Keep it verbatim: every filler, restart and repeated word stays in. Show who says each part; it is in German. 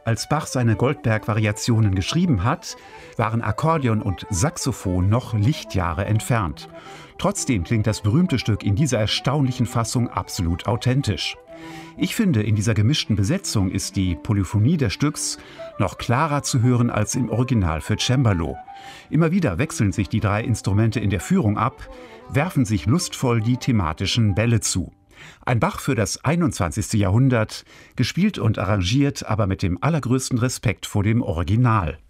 Speaker 1: Als Bach seine Goldberg-Variationen geschrieben hat, waren Akkordeon und Saxophon noch Lichtjahre entfernt. Trotzdem klingt das berühmte Stück in dieser erstaunlichen Fassung absolut authentisch. Ich finde, in dieser gemischten Besetzung ist die Polyphonie des Stücks noch klarer zu hören als im Original für Cembalo. Immer wieder wechseln sich die drei Instrumente in der Führung ab, werfen sich lustvoll die thematischen Bälle zu. Ein Bach für das einundzwanzigste Jahrhundert, gespielt und arrangiert, aber mit dem allergrößten Respekt vor dem Original.